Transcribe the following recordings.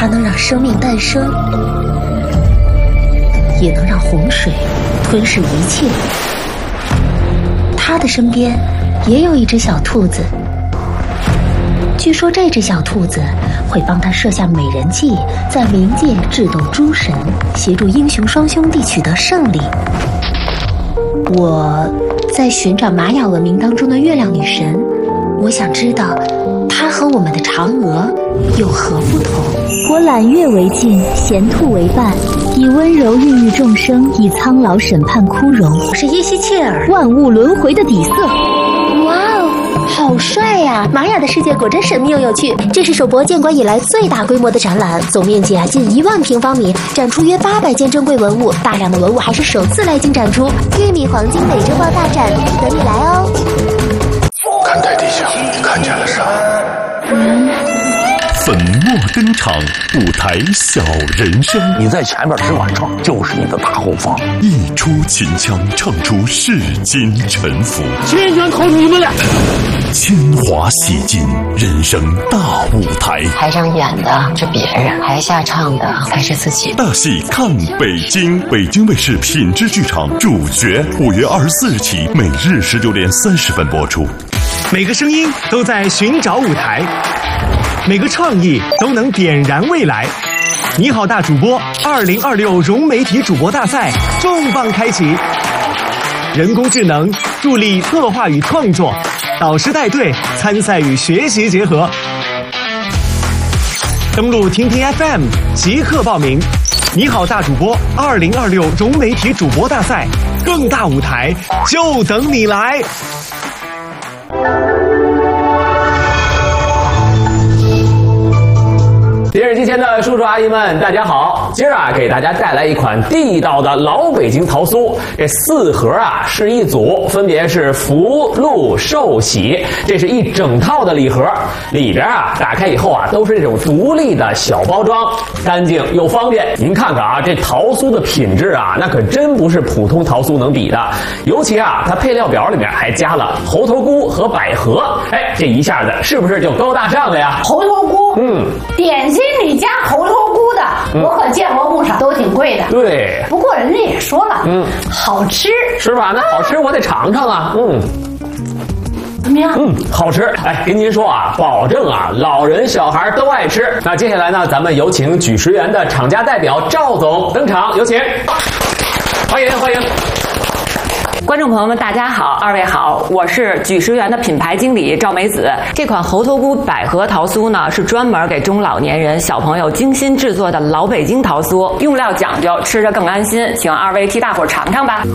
它能让生命诞生，也能让洪水吞噬一切。他的身边也有一只小兔子，据说这只小兔子会帮他设下美人计，在冥界智斗诸神，协助英雄双兄弟取得胜利。我在寻找玛雅文明当中的月亮女神，我想知道她和我们的嫦娥有何不同。 我揽月为镜，衔兔为伴，以温柔孕育众生，以苍老审判枯荣。 我是耶西切尔， 万物轮回的底色。 哇哦，好帅呀！玛雅的世界果真神秘又有趣。这是首博建馆以来最大规模的展览，总面积近1万平方米，展出约800件珍贵文物，大量的文物还是首次来京展出。玉米黄金美洲豹大展，等你来哦！ 看台地下，你看见了啥？ 粉墨登场，舞台小人生。 你在前面只管唱，就是你的大后方。 一出秦腔，唱出世间沉浮。 千拳投你们俩。 铅华洗尽，人生大舞台。 台上演的是别人，台下唱的才是自己。 大戏看北京，北京卫视品质剧场主角，5月24日起，每日19点30分播出。 每个声音都在寻找舞台，每个创意都能点燃未来。你好，大主播2026融媒体主播大赛重磅开启，人工智能助力策划与创作，导师带队，参赛与学习结合。登录听听 FM 即刻报名。你好，大主播2026融媒体主播大赛，更大舞台就等你来。 电视机前的叔叔阿姨们，大家好！今儿给大家带来一款地道的老北京桃酥。这4盒是一组，分别是福禄寿喜，这是一整套的礼盒。里边打开以后都是这种独立的小包装，干净又方便。您看看这桃酥的品质那可真不是普通桃酥能比的。尤其它配料表里面还加了猴头菇和百合，这一下子是不是就高大上了呀？ 猴头菇，点心里加猴头菇的，我可见过不少，都挺贵的。 对， 不过人家也说了，好吃是吧？那好吃我得尝尝啊， 怎么样？ 好吃！跟您说保证老人小孩都爱吃。那接下来呢，咱们有请举10元的厂家代表赵总登场，有请，欢迎欢迎。 观众朋友们，大家好，2位好，我是举10元的品牌经理赵梅子。这款猴头菇百合桃酥呢，是专门给中老年人、小朋友精心制作的老北京桃酥，用料讲究，吃着更安心。请2位替大伙尝尝吧。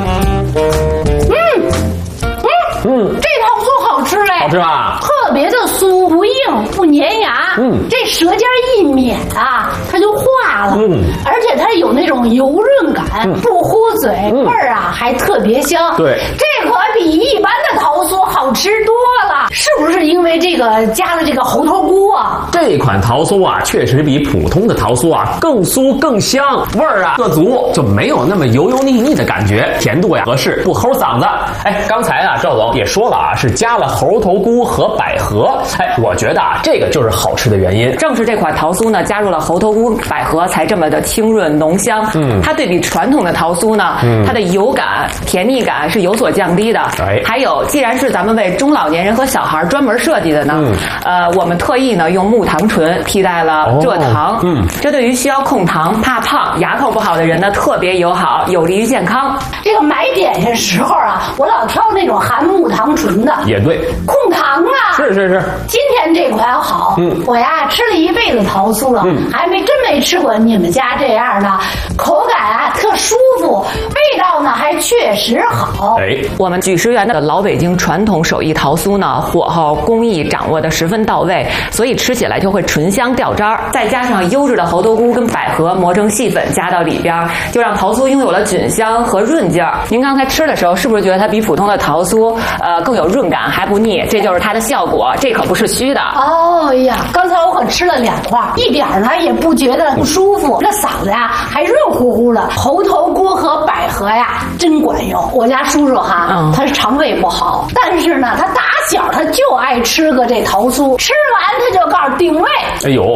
这桃酥好吃嘞， 好吃吧？ 特别的酥，不硬不粘牙，这舌尖一抿它就化了，而且它有那种油润感，不糊嘴，味儿还特别香。 对， 这可比一般的桃酥好吃多了，是不是因为这个加了这个猴头菇这款桃酥确实比普通的桃酥更酥更香，味儿更足，就没有那么油油腻腻的感觉，甜度合适，不齁嗓子。刚才赵总也说了是加了猴头菇和百合，我觉得这个就是好吃的原因。 正是这款桃酥呢，加入了猴头菇、百合，才这么的清润浓香。它对比传统的桃酥呢，它的油感、甜腻感是有所降低的。还有，既然是咱们为中老年人和小孩专门设计的呢，我们特意呢用木糖醇替代了蔗糖，这对于需要控糖、怕胖、牙口不好的人呢特别友好，有利于健康。 这个买点心时候我老挑那种含木糖醇的， 也对， 控糖是。 今天这款好，我吃了一辈子桃酥了，还真没吃过你们家这样的，口感特舒服，味道呢还确实好。 我们举10元的老北京传统手艺桃酥呢，火候工艺掌握的十分到位，所以吃起来就会醇香掉渣儿。再加上优质的猴头菇跟百合磨成细粉加到里边，就让桃酥拥有了菌香和润劲儿。您刚才吃的时候，是不是觉得它比普通的桃酥更有润感还不腻？这就是它的效果，这可不是虚的。 刚才我可吃了2块，一点呢也不觉得不舒服，那嗓子还润乎乎的。猴头菇和百合真管用。我家叔叔他肠胃不好，但是呢他打小他就爱吃个这桃酥，吃完他就告诉定位。